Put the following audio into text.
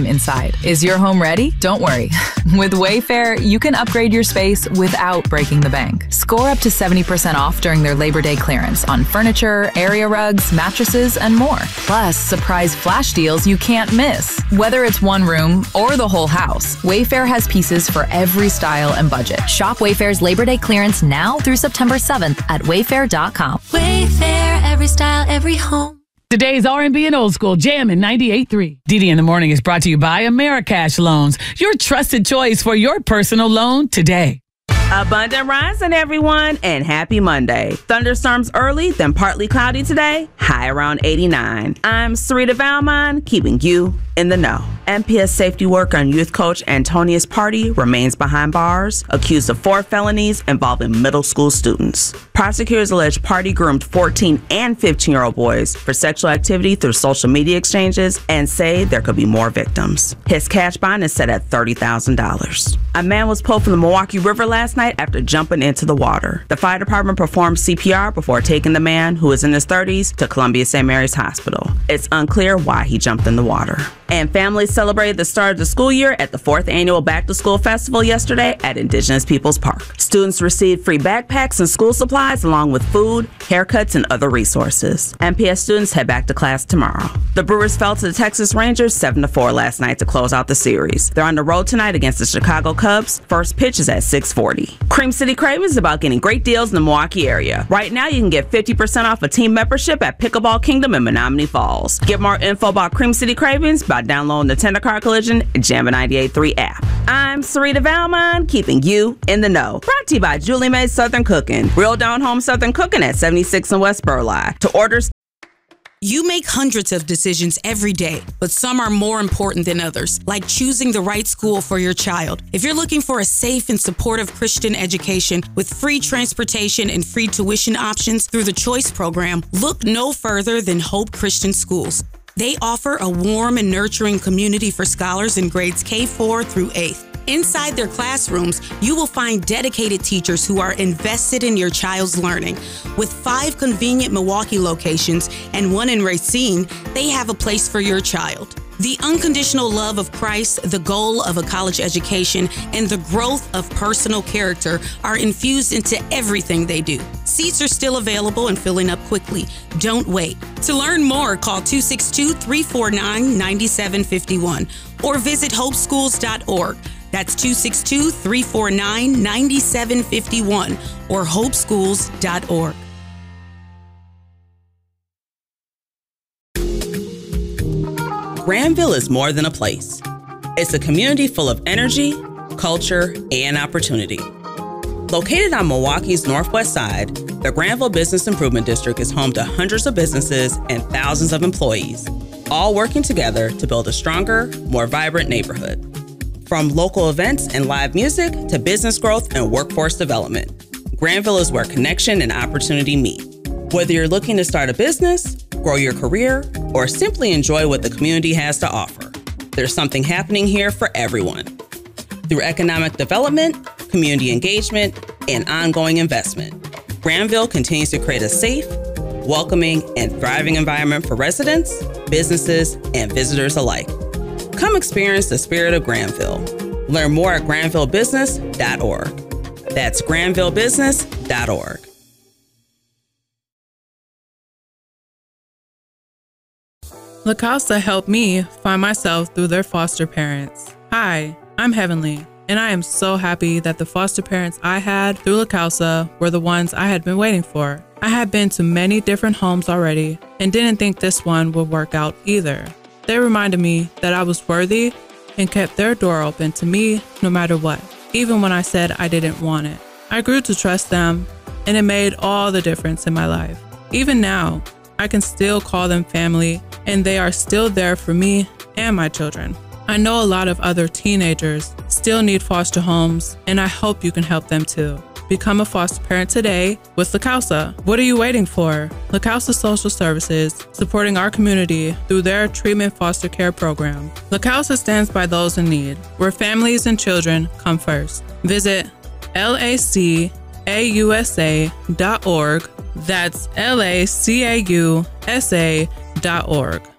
inside. Is your home ready? Don't worry. With Wayfair, you can upgrade your space without breaking the bank. Score up to 70% off during their Labor Day clearance on furniture, area rugs, mattresses, and more. Plus, surprise flash deals you can't miss. Whether it's one room or the whole house, Wayfair has pieces for every style and budget. Shop Wayfair's Labor Day clearance now through September 7th at wayfair.com. Wayfair, every style, every home. Today's R&B and Old School Jam in 98.3. Didi in the Morning is brought to you by Americash Loans, your trusted choice for your personal loan today. Abundant rising, everyone, and happy Monday. Thunderstorms early, then partly cloudy today, high around 89. I'm Sarita Valmon, keeping you in the know. MPS safety worker and youth coach Antonius Party remains behind bars, accused of 4 felonies involving middle school students. Prosecutors allege Party groomed 14 and 15-year-old boys for sexual activity through social media exchanges and say there could be more victims. His cash bond is set at $30,000. A man was pulled from the Milwaukee River last night after jumping into the water. The fire department performed CPR before taking the man, who is in his 30s, to Columbia St. Mary's Hospital. It's unclear why he jumped in the water. And families celebrated the start of the school year at the 4th annual Back to School Festival yesterday at Indigenous Peoples Park. Students received free backpacks and school supplies along with food, haircuts, and other resources. MPS students head back to class tomorrow. The Brewers fell to the Texas Rangers 7-4 last night to close out the series. They're on the road tonight against the Chicago Cubs. First pitch is at 6:40. Cream City Cravings is about getting great deals in the Milwaukee area. Right now, you can get 50% off a team membership at Pickleball Kingdom in Menominee Falls. Get more info about Cream City Cravings by downloading the Tender Car Collision and Jammin' 98.3 app. I'm Sarita Valmon, keeping you in the know. Brought to you by Julie Mae's Southern Cooking. Real down home Southern Cooking at 76 in West Burleigh. To order. You make hundreds of decisions every day, but some are more important than others, like choosing the right school for your child. If you're looking for a safe and supportive Christian education with free transportation and free tuition options through the Choice program, look no further than Hope Christian Schools. They offer a warm and nurturing community for scholars in grades K-4 through 8th. Inside their classrooms, you will find dedicated teachers who are invested in your child's learning. With 5 convenient Milwaukee locations and 1 in Racine, they have a place for your child. The unconditional love of Christ, the goal of a college education, and the growth of personal character are infused into everything they do. Seats are still available and filling up quickly. Don't wait. To learn more, call 262-349-9751 or visit hopeschools.org. That's 262-349-9751 or hopeschools.org. Granville is more than a place. It's a community full of energy, culture, and opportunity. Located on Milwaukee's northwest side, the Granville Business Improvement District is home to hundreds of businesses and thousands of employees, all working together to build a stronger, more vibrant neighborhood. From local events and live music to business growth and workforce development, Granville is where connection and opportunity meet. Whether you're looking to start a business, grow your career, or simply enjoy what the community has to offer, there's something happening here for everyone. Through economic development, community engagement, and ongoing investment, Granville continues to create a safe, welcoming, and thriving environment for residents, businesses, and visitors alike. Come experience the spirit of Granville. Learn more at granvillebusiness.org. That's granvillebusiness.org. La Casa helped me find myself through their foster parents. Hi, I'm Heavenly, and I am so happy that the foster parents I had through La Casa were the ones I had been waiting for. I had been to many different homes already and didn't think this one would work out either. They reminded me that I was worthy and kept their door open to me no matter what, even when I said I didn't want it. I grew to trust them, and it made all the difference in my life. Even now, I can still call them family, and they are still there for me and my children. I know a lot of other teenagers still need foster homes, and I hope you can help them too. Become a foster parent today with La Casa. What are you waiting for? La Casa Social Services, supporting our community through their treatment foster care program. La Casa stands by those in need, where families and children come first. Visit lacausa.org. That's lacausa.org.